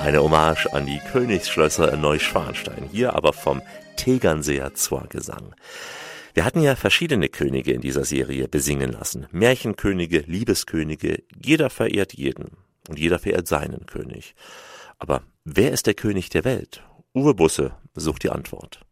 Eine Hommage an die Königsschlösser in Neuschwanstein, hier aber vom Tegernseer Chorgesang. Wir hatten ja verschiedene Könige in dieser Serie besingen lassen. Märchenkönige, Liebeskönige, jeder verehrt jeden und jeder verehrt seinen König. Aber wer ist der König der Welt? Uwe Busse sucht die Antwort.